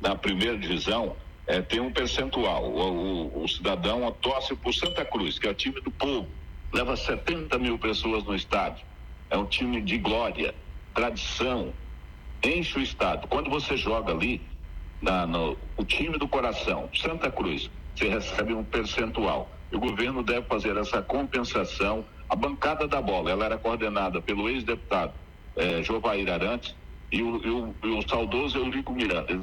na primeira divisão, tem um percentual. O cidadão torce por Santa Cruz, que é o time do povo, leva 70 mil pessoas no estádio, é um time de tradição, enche o estádio. Quando você joga ali, o time do coração, Santa Cruz, você recebe um percentual. E o governo deve fazer essa compensação. A bancada da bola, ela era coordenada pelo ex-deputado Jovair Arantes e o saudoso Eurico Miranda.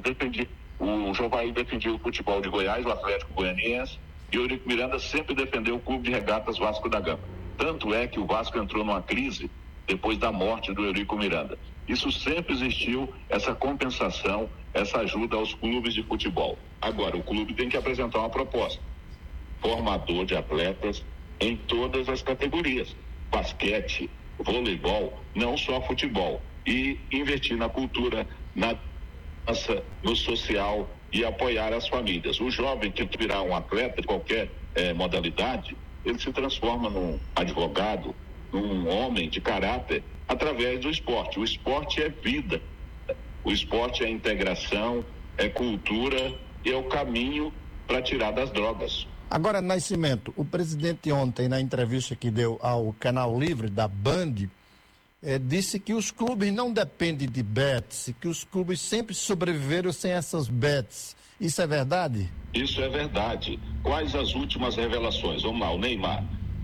O Jovair defendia o futebol de Goiás, o Atlético Goianiense, e o Eurico Miranda sempre defendeu o Clube de Regatas Vasco da Gama. Tanto é que o Vasco entrou numa crise depois da morte do Eurico Miranda. Isso sempre existiu, essa compensação, essa ajuda aos clubes de futebol. Agora, o clube tem que apresentar uma proposta. Formador de atletas em todas as categorias. Basquete, voleibol, não só futebol. E investir na cultura, na dança, no social e apoiar as famílias. O jovem que virar um atleta de qualquer modalidade, ele se transforma num advogado, num homem de caráter através do esporte. O esporte é vida, o esporte é integração, é cultura e é o caminho para tirar das drogas. Agora, Nascimento, o presidente ontem, na entrevista que deu ao Canal Livre da Band, disse que os clubes não dependem de bets, que os clubes sempre sobreviveram sem essas bets. Isso é verdade? Isso é verdade. Quais as últimas revelações? Vamos lá, o Neymar.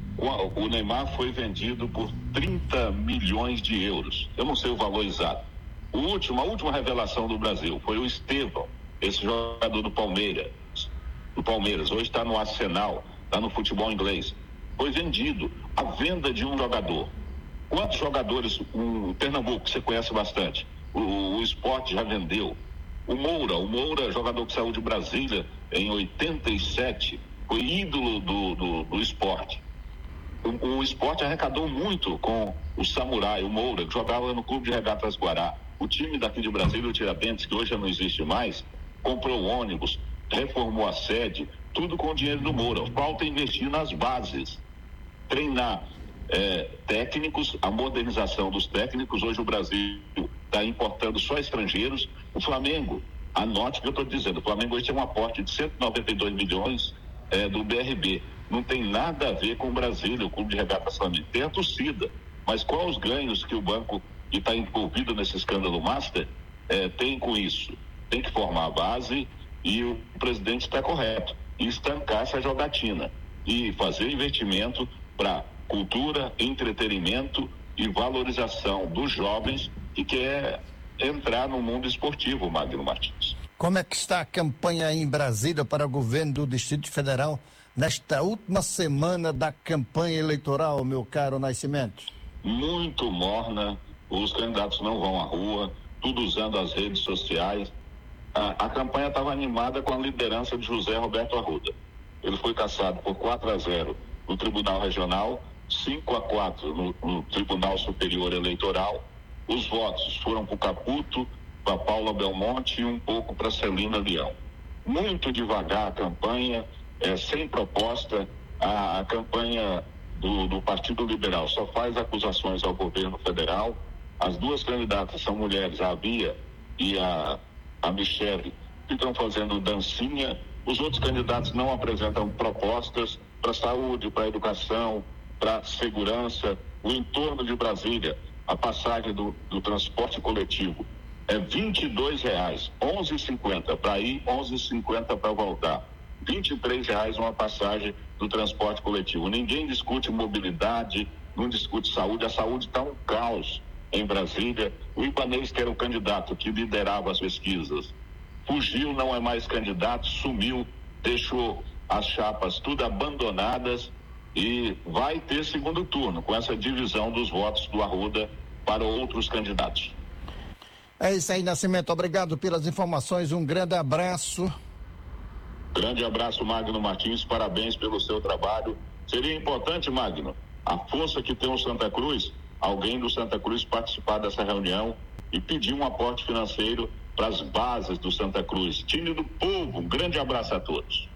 O Neymar foi vendido por 30 milhões de euros. Eu não sei o valor exato. A última revelação do Brasil foi o Estevão, esse jogador do Palmeiras, hoje está no Arsenal, está no futebol inglês. Foi vendido. A venda de um jogador. Quantos jogadores, o Pernambuco, que você conhece bastante, o Sport já vendeu. O Moura, jogador que saiu de Brasília em 87, foi ídolo do Sport. O Sport arrecadou muito com o Samurai, o Moura, que jogava no Clube de Regatas Guará. O time daqui de Brasília, o Tiradentes, que hoje já não existe mais, comprou ônibus, reformou a sede, tudo com o dinheiro do Moura. Falta investir nas bases, treinar técnicos, a modernização dos técnicos. Hoje o Brasil está importando só estrangeiros. O Flamengo, anote o que eu estou dizendo, o Flamengo hoje tem um aporte de 192 milhões do BRB. Não tem nada a ver com o Brasília, o Clube de Regatas Flamengo. Tem a torcida, mas quais os ganhos que o banco que está envolvido nesse escândalo Master tem com isso? Tem que formar a base e o presidente está correto, e estancar essa jogatina e fazer investimento para cultura, entretenimento e valorização dos jovens que quer entrar no mundo esportivo, Magno Martins. Como é que está a campanha aí em Brasília para o governo do Distrito Federal nesta última semana da campanha eleitoral, meu caro Nascimento? Muito morna, os candidatos não vão à rua, tudo usando as redes sociais. A campanha estava animada com a liderança de José Roberto Arruda. Ele foi cassado por 4-0 no Tribunal Regional, 5-4 no Tribunal Superior Eleitoral. Os votos foram para o Caputo, para Paula Belmonte e um pouco para Celina Leão. Muito devagar a campanha, sem proposta. A campanha do Partido Liberal só faz acusações ao governo federal. As duas candidatas são mulheres, a Bia e a Michele, ficam fazendo dancinha. Os outros candidatos não apresentam propostas para saúde, para educação, para segurança. O entorno de Brasília, a passagem do transporte coletivo é R$22, 11,50 para ir, 11,50 para voltar. R$23 uma passagem do transporte coletivo. Ninguém discute mobilidade, não discute saúde. A saúde está um caos em Brasília. O Ibanez, que era o candidato que liderava as pesquisas, fugiu, não é mais candidato, sumiu, deixou as chapas tudo abandonadas e vai ter segundo turno com essa divisão dos votos do Arruda para outros candidatos. É isso aí, Nascimento. Obrigado pelas informações. Um grande abraço. Grande abraço, Magno Martins. Parabéns pelo seu trabalho. Seria importante, Magno, a força que tem o Santa Cruz, alguém do Santa Cruz participar dessa reunião e pedir um aporte financeiro para as bases do Santa Cruz. Time do povo, um grande abraço a todos.